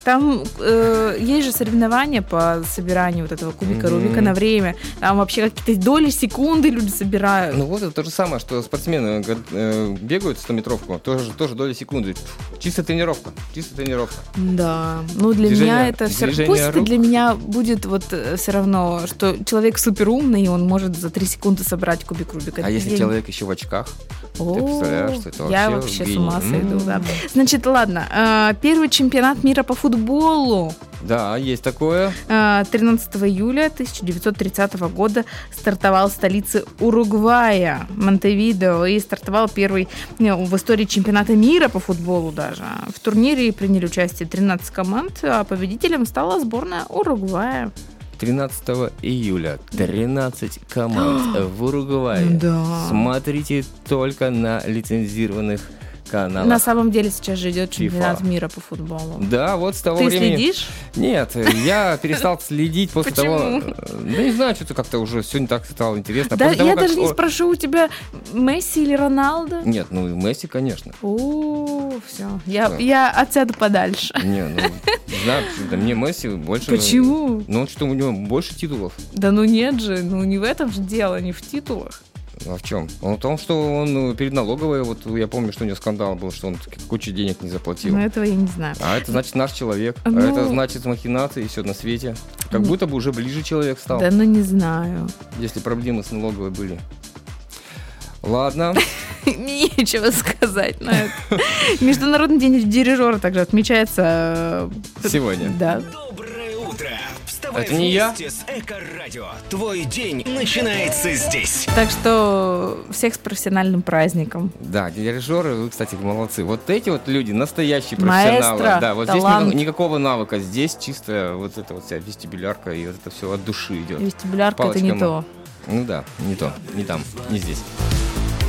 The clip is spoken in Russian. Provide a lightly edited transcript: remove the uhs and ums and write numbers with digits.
Там есть же соревнования по собиранию вот этого кубика Рубика на время. Там вообще какие-то доли секунды люди собирают. Ну вот это то же самое, что спортсмены бегают 100-метровку, тоже доли секунды. Чисто тренировка. Да. Ну для меня это все. Пусть это для меня будет вот все равно, что человек супер умный, и он может за 3 секунды собрать кубик Рубика. А если человек еще в очках? Ты представляешь, что это я вообще с ума сойду, да. Значит, ладно. Первый чемпионат мира по футболу. Да, есть такое. 13 июля 1930 года стартовал в столице Уругвая, Монтевидео, и стартовал первый в истории чемпионата мира по футболу даже. В турнире приняли участие 13 команд, а победителем стала сборная Уругвая. 13 июля 13 команд в Уругвае. Да. Смотрите только на лицензированных каналах. На самом деле сейчас же идет чемпионат мира по футболу. Да, вот с того времени. времени... Ты следишь? Нет, я перестал следить после того... Почему? Да не знаю, что-то как-то уже все не так стало интересно. Да, я даже не спрошу у тебя, Месси или Роналдо? Нет, ну Месси, конечно. О, все. Я отсяду подальше. Не, ну, не знаю, почему-то мне Месси больше... Почему? Ну, что у него больше титулов. Да ну нет же, ну не в этом же дело, не в титулах. А в чем? Он в том, что он перед налоговой, вот я помню, что у него скандал был, что он кучу денег не заплатил. Ну, этого я не знаю. А это значит наш человек. Ну... А это значит махинации и все на свете. Как будто бы уже ближе человек стал. Да ну не знаю. Если проблемы с налоговой были. Ладно. Нечего сказать на это. Международный день дирижера также отмечается... Сегодня. Да. Доброе утро. Вставай это не я. с Эко-радио. Твой день начинается здесь. Так что всех с профессиональным праздником. Да, дирижеры, вы, кстати, молодцы. Вот эти вот люди настоящие профессионалы. Маэстро, да, вот талант. Здесь никакого навыка. Здесь чисто вот эта вот вся вестибулярка и вот это все от души идет. Вестибулярка — это не то. Ну да, не то, не там, не здесь.